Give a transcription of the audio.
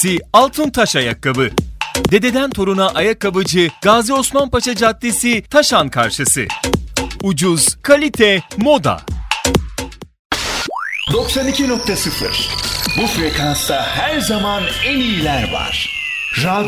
Caddesi Altıntaş Ayakkabı. Dededen toruna ayakkabıcı Gazi Osman Paşa Caddesi Taşan karşısı. Ucuz, kalite, moda. 92.0. Bu frekansta her zaman en iyiler var.